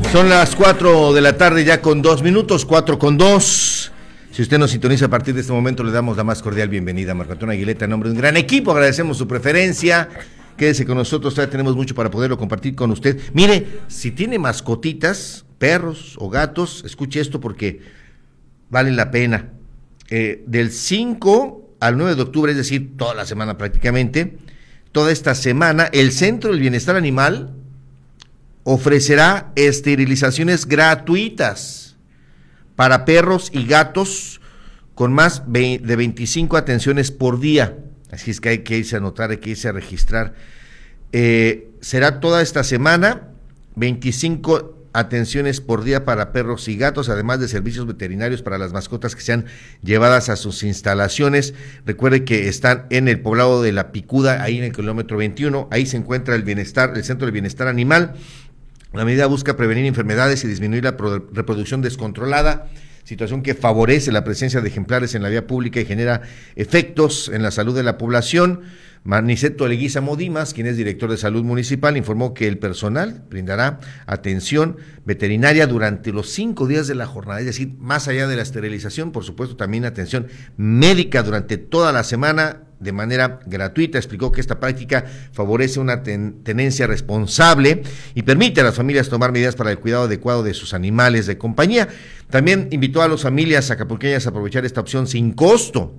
Son las 4 de la tarde ya con 2 minutos, 4:02. Si usted nos sintoniza a partir de este momento, le damos la más cordial bienvenida a Marco Antonio Aguileta en nombre de un gran equipo. Agradecemos su preferencia. Quédese con nosotros, todavía tenemos mucho para poderlo compartir con usted. Mire, si tiene mascotitas, perros o gatos, escuche esto porque vale la pena. Del 5 al 9 de octubre, es decir, toda la semana prácticamente, toda esta semana, el Centro del Bienestar Animal ofrecerá esterilizaciones gratuitas para perros y gatos con más de 25 atenciones por día. Así es que hay que irse a anotar, hay que irse a registrar. Será toda esta semana, 25 atenciones por día para perros y gatos, además de servicios veterinarios para las mascotas que sean llevadas a sus instalaciones. Recuerde que están en el poblado de La Picuda, ahí en el kilómetro 21, ahí se encuentra el Centro del Bienestar Animal. La medida busca prevenir enfermedades y disminuir la reproducción descontrolada, situación que favorece la presencia de ejemplares en la vía pública y genera efectos en la salud de la población. Maniceto Leguízamo Dimas, quien es director de salud municipal, informó que el personal brindará atención veterinaria durante los 5 días de la jornada, es decir, más allá de la esterilización, por supuesto, también atención médica durante toda la semana de manera gratuita. Explicó que esta práctica favorece una tenencia responsable y permite a las familias tomar medidas para el cuidado adecuado de sus animales de compañía. También invitó a las familias acapulqueñas a aprovechar esta opción sin costo,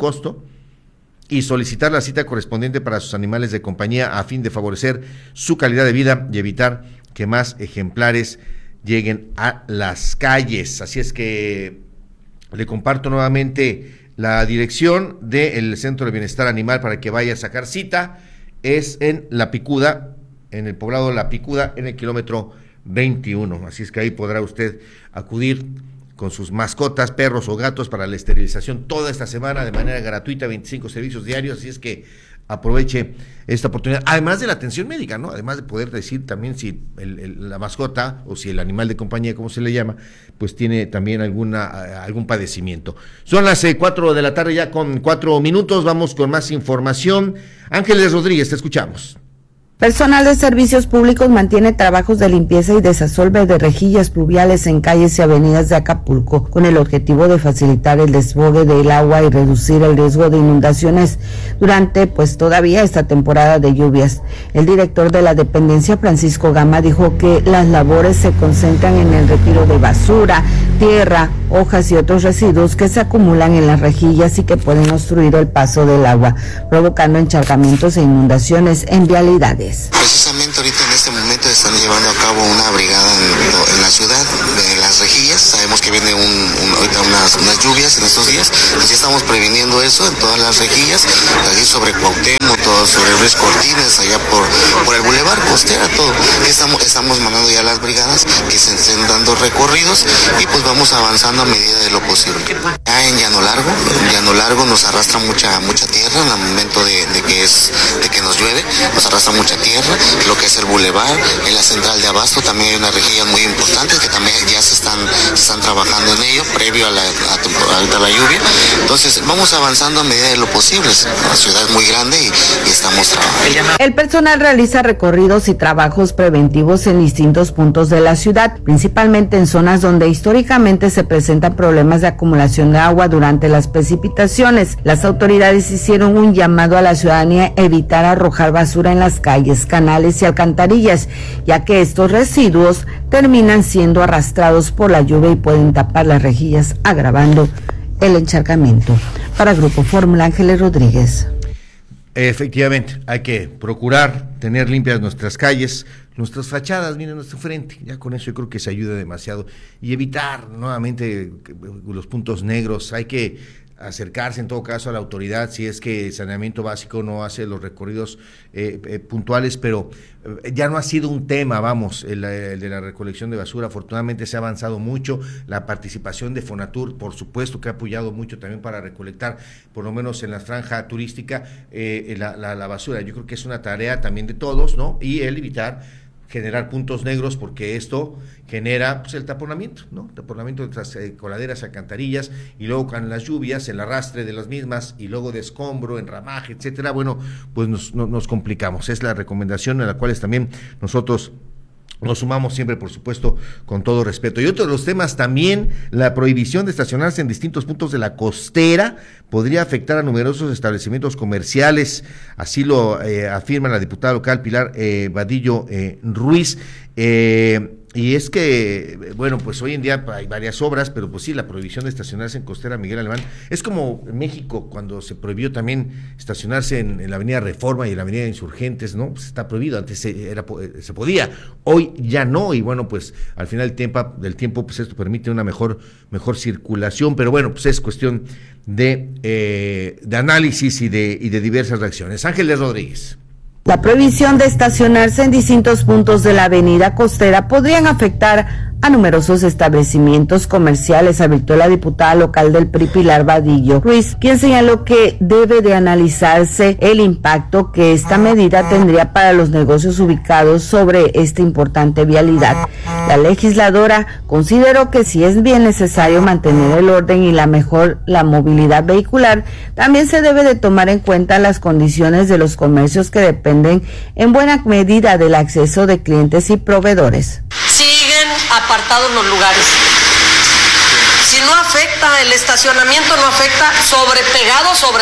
y solicitar la cita correspondiente para sus animales de compañía a fin de favorecer su calidad de vida y evitar que más ejemplares lleguen a las calles. Así es que le comparto nuevamente la dirección del Centro de Bienestar Animal para que vaya a sacar cita. Es en La Picuda, en el poblado de La Picuda, en el kilómetro 21. Así es que ahí podrá usted acudir con sus mascotas, perros o gatos para la esterilización toda esta semana de manera gratuita, 25 servicios diarios. Así es que aproveche esta oportunidad, además de la atención médica, ¿no? Además de poder decir también si la mascota o si el animal de compañía, como se le llama, pues tiene también algún padecimiento. Son las 4 de la tarde ya con 4 minutos, vamos con más información. Ángeles Rodríguez, te escuchamos. Personal de servicios públicos mantiene trabajos de limpieza y desasolve de rejillas pluviales en calles y avenidas de Acapulco, con el objetivo de facilitar el desbogue del agua y reducir el riesgo de inundaciones durante, todavía esta temporada de lluvias. El director de la dependencia, Francisco Gama, dijo que las labores se concentran en el retiro de basura, tierra, hojas y otros residuos que se acumulan en las rejillas y que pueden obstruir el paso del agua, provocando encharcamientos e inundaciones en vialidades. Precisamente ahorita en este momento están llevando a cabo una brigada en la ciudad de las rejillas. Sabemos que viene ahorita unas lluvias en estos días, así estamos previniendo eso en todas las rejillas, allí sobre Cuauhtémoc, todo sobre Luis Cortines, allá por el Boulevard Costera, todo. Estamos mandando ya las brigadas que se estén dando recorridos y pues vamos avanzando a medida de lo posible. Ya en Llano Largo nos arrastra mucha tierra en el momento de que nos llueve, nos arrastra mucha tierra, lo que es el Boulevard, en la central de Abasto también hay unas rejillas muy importantes que también ya se están trabajando en ello previo a la lluvia. Entonces vamos avanzando a medida de lo posible. La ciudad es muy grande y estamos trabajando. El personal realiza recorridos y trabajos preventivos en distintos puntos de la ciudad, principalmente en zonas donde históricamente se presentan problemas de acumulación de agua durante las precipitaciones. Las autoridades hicieron un llamado a la ciudadanía a evitar arrojar basura en las calles, canales y alcantarillas, ya que estos residuos terminan siendo arrastrados por la lluvia y pueden tapar las rejillas, agravando el encharcamiento. Para Grupo Fórmula, Ángeles Rodríguez. Efectivamente, hay que procurar tener limpias nuestras calles, nuestras fachadas, miren nuestro frente, ya con eso yo creo que se ayuda demasiado, y evitar nuevamente los puntos negros. Hay que acercarse en todo caso a la autoridad si es que Saneamiento Básico no hace los recorridos puntuales, pero ya no ha sido un tema, el de la recolección de basura. Afortunadamente se ha avanzado mucho, la participación de Fonatur, por supuesto que ha apoyado mucho también para recolectar, por lo menos en la franja turística, la basura. Yo creo que es una tarea también de todos, ¿no? Y el evitar generar puntos negros, porque esto genera el taponamiento, ¿no? Taponamiento de nuestras coladeras, alcantarillas, y luego con las lluvias, el arrastre de las mismas, y luego de escombro, enramaje, etcétera. Bueno, pues nos complicamos. Es la recomendación a la cual también nosotros Nos sumamos siempre, por supuesto, con todo respeto. Y otro de los temas también, la prohibición de estacionarse en distintos puntos de la costera podría afectar a numerosos establecimientos comerciales. Así lo afirma la diputada local Pilar Vadillo Ruiz. Y es que, bueno, pues hoy en día hay varias obras, pero pues sí, la prohibición de estacionarse en Costera Miguel Alemán, es como en México cuando se prohibió también estacionarse en la avenida Reforma y en la avenida Insurgentes, ¿no? Pues está prohibido, antes se podía, hoy ya no, y bueno, pues al final del tiempo, pues esto permite una mejor circulación, pero bueno, pues es cuestión de análisis y de diversas reacciones. Ángeles Rodríguez. La prohibición de estacionarse en distintos puntos de la avenida costera podrían afectar a numerosos establecimientos comerciales, advirtió la diputada local del PRI Pilar Vadillo Ruiz, quien señaló que debe de analizarse el impacto que esta medida tendría para los negocios ubicados sobre esta importante vialidad. La legisladora consideró que si es bien necesario mantener el orden y la movilidad vehicular, también se debe de tomar en cuenta las condiciones de los comercios que dependen en buena medida del acceso de clientes y proveedores. Siguen apartados los lugares. Si no afecta el estacionamiento, no afecta pegado sobre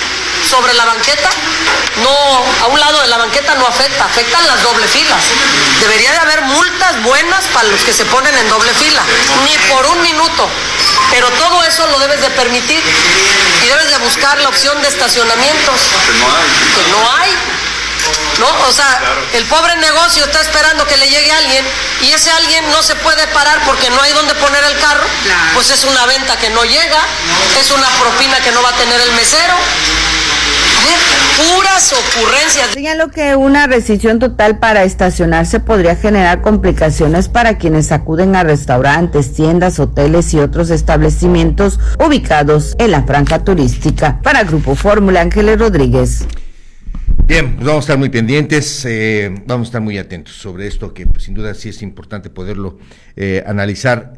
la banqueta, no, a un lado de la banqueta no afectan las doble filas. Debería de haber multas buenas para los que se ponen en doble fila, ni por un minuto, pero todo eso lo debes de permitir y debes de buscar la opción de estacionamientos, que no hay. ¿No? O sea, el pobre negocio está esperando que le llegue alguien y ese alguien no se puede parar porque no hay donde poner el carro, pues es una venta que no llega, es una propina que no va a tener el mesero. A ver, puras ocurrencias. Señaló que una restricción total para estacionarse podría generar complicaciones para quienes acuden a restaurantes, tiendas, hoteles y otros establecimientos ubicados en la franja turística. Para Grupo Fórmula, Ángeles Rodríguez. Bien, pues vamos a estar muy pendientes, vamos a estar muy atentos sobre esto, que pues, sin duda sí es importante poderlo analizar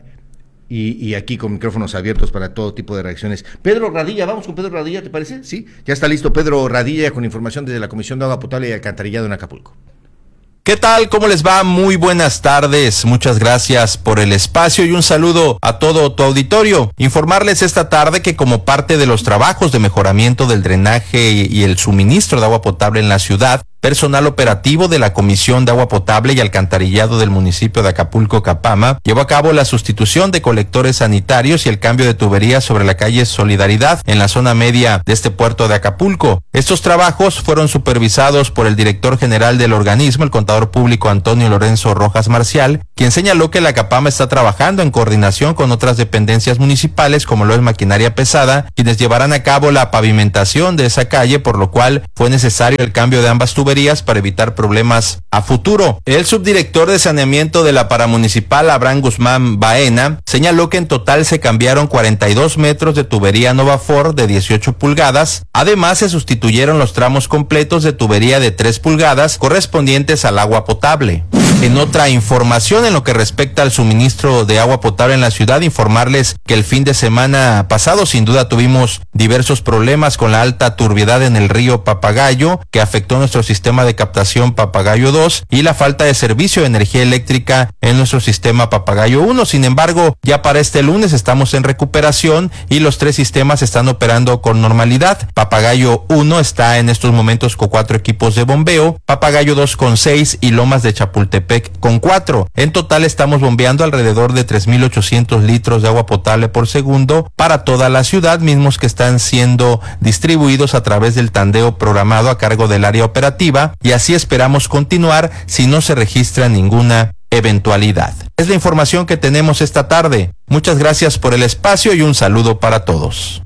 y aquí con micrófonos abiertos para todo tipo de reacciones. Pedro Radilla, vamos con Pedro Radilla, ¿te parece? Sí, ya está listo Pedro Radilla con información desde la Comisión de Agua Potable y Alcantarillado en Acapulco. ¿Qué tal? ¿Cómo les va? Muy buenas tardes. Muchas gracias por el espacio y un saludo a todo tu auditorio. Informarles esta tarde que como parte de los trabajos de mejoramiento del drenaje y el suministro de agua potable en la ciudad, personal operativo de la Comisión de Agua Potable y Alcantarillado del municipio de Acapulco, Capama, llevó a cabo la sustitución de colectores sanitarios y el cambio de tuberías sobre la calle Solidaridad en la zona media de este puerto de Acapulco. Estos trabajos fueron supervisados por el director general del organismo, el contador público Antonio Lorenzo Rojas Marcial, quien señaló que la Capama está trabajando en coordinación con otras dependencias municipales, como lo es Maquinaria Pesada, quienes llevarán a cabo la pavimentación de esa calle, por lo cual fue necesario el cambio de ambas tuberías para evitar problemas a futuro. El subdirector de saneamiento de la paramunicipal, Abraham Guzmán Baena, señaló que en total se cambiaron 42 metros de tubería Novafor de 18 pulgadas. Además, se sustituyeron los tramos completos de tubería de 3 pulgadas correspondientes al agua potable. En otra información en lo que respecta al suministro de agua potable en la ciudad, informarles que el fin de semana pasado sin duda tuvimos diversos problemas con la alta turbiedad en el río Papagayo, que afectó nuestro sistema de captación Papagayo 2 y la falta de servicio de energía eléctrica en nuestro sistema Papagayo 1. Sin embargo, ya para este lunes estamos en recuperación y los 3 sistemas están operando con normalidad. Papagayo 1 está en estos momentos con 4 equipos de bombeo, Papagayo 2 con 6 y Lomas de Chapultepec con 4. En total estamos bombeando alrededor de 3,800 litros de agua potable por segundo para toda la ciudad, mismos que están siendo distribuidos a través del tandeo programado a cargo del área operativa, y así esperamos continuar si no se registra ninguna eventualidad. Es la información que tenemos esta tarde. Muchas gracias por el espacio y un saludo para todos.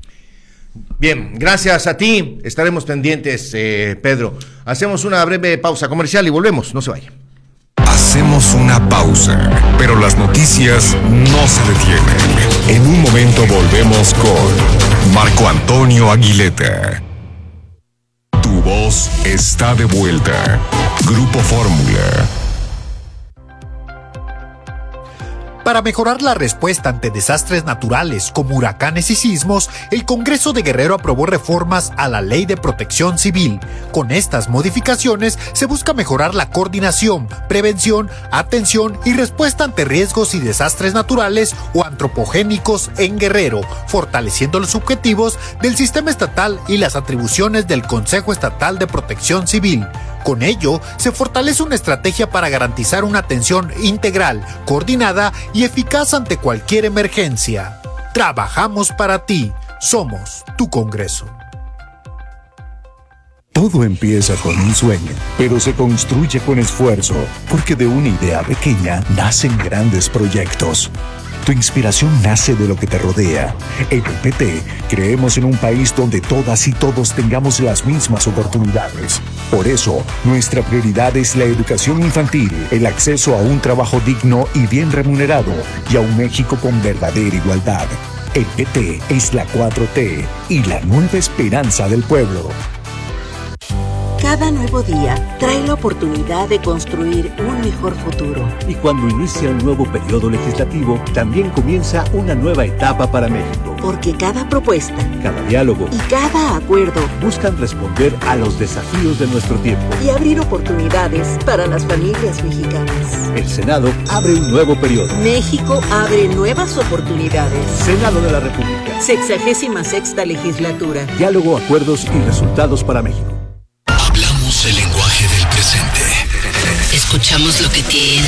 Bien, gracias a ti. Estaremos pendientes, Pedro. Hacemos una breve pausa comercial y volvemos. No se vaya. Hacemos una pausa, pero las noticias no se detienen. En un momento volvemos con Marco Antonio Aguileta. Tu voz está de vuelta. Grupo Fórmula. Para mejorar la respuesta ante desastres naturales como huracanes y sismos, el Congreso de Guerrero aprobó reformas a la Ley de Protección Civil. Con estas modificaciones se busca mejorar la coordinación, prevención, atención y respuesta ante riesgos y desastres naturales o antropogénicos en Guerrero, fortaleciendo los objetivos del sistema estatal y las atribuciones del Consejo Estatal de Protección Civil. Con ello, se fortalece una estrategia para garantizar una atención integral, coordinada y eficaz ante cualquier emergencia. Trabajamos para ti. Somos tu Congreso. Todo empieza con un sueño, pero se construye con esfuerzo, porque de una idea pequeña nacen grandes proyectos. Tu inspiración nace de lo que te rodea. En el PT creemos en un país donde todas y todos tengamos las mismas oportunidades. Por eso, nuestra prioridad es la educación infantil, el acceso a un trabajo digno y bien remunerado y a un México con verdadera igualdad. El PT es la 4T y la nueva esperanza del pueblo. Cada nuevo día trae la oportunidad de construir un mejor futuro. Y cuando inicia un nuevo periodo legislativo, también comienza una nueva etapa para México. Porque cada propuesta, cada diálogo y cada acuerdo buscan responder a los desafíos de nuestro tiempo y abrir oportunidades para las familias mexicanas. El Senado abre un nuevo periodo. México abre nuevas oportunidades. Senado de la República. 66ª legislatura. Diálogo, acuerdos y resultados para México. El lenguaje del presente. Escuchamos lo que tienes